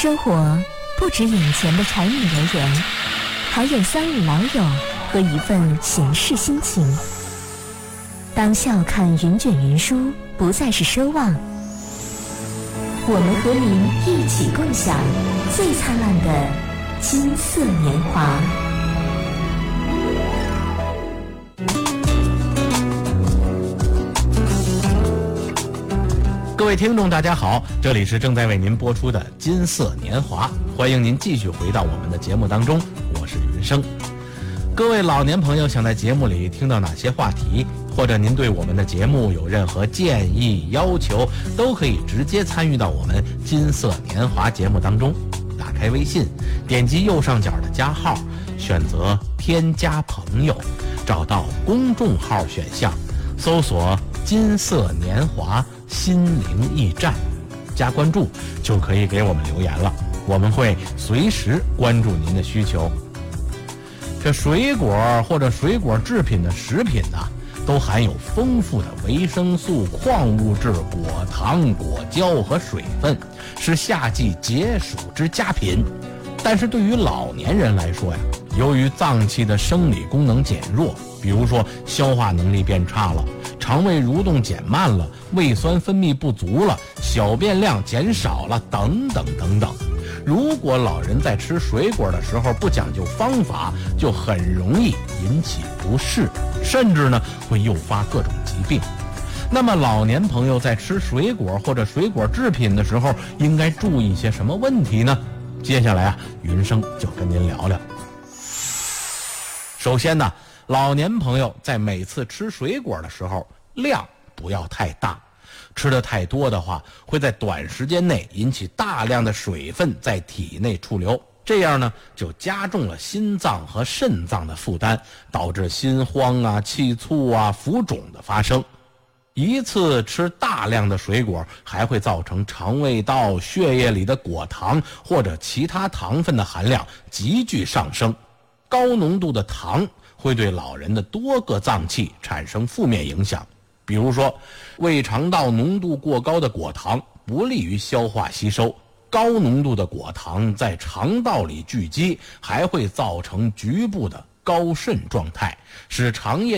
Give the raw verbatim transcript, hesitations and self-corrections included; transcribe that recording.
生活不止眼前的柴米油盐，还有三五老友和一份闲适心情。当笑看云卷云舒不再是奢望，我们和您一起共享最灿烂的金色年华。 各位听众大家好，这里是正在为您播出的金色年华，欢迎您继续回到我们的节目当中，我是云生。各位老年朋友想在节目里听到哪些话题，或者您对我们的节目有任何建议要求，都可以直接参与到我们金色年华节目当中。打开微信，点击右上角的加号，选择添加朋友，找到公众号选项，搜索金色年华心灵驿站，加关注就可以给我们留言了，我们会随时关注您的需求。这水果或者水果制品的食品呢、啊，都含有丰富的维生素、矿物质、果糖、果胶和水分，是夏季解暑之佳品。但是对于老年人来说呀，由于脏器的生理功能减弱，比如说消化能力变差了，肠胃蠕动减慢了，胃酸分泌不足了，小便量减少了，等等等等。如果老人在吃水果的时候不讲究方法，就很容易引起不适，甚至呢会诱发各种疾病。那么老年朋友在吃水果或者水果制品的时候，应该注意些什么问题呢？接下来啊，云生就跟您聊聊。首先呢，老年朋友在每次吃水果的时候，量不要太大。吃的太多的话，会在短时间内引起大量的水分在体内储留，这样呢就加重了心脏和肾脏的负担，导致心慌啊、气促啊、浮肿的发生。一次吃大量的水果，还会造成肠胃道、血液里的果糖或者其他糖分的含量急剧上升。高浓度的糖会对老人的多个脏器产生负面影响，比如说胃肠道浓度过高的果糖不利于消化吸收，高浓度的果糖在肠道里聚集，还会造成局部的高渗状态，使肠液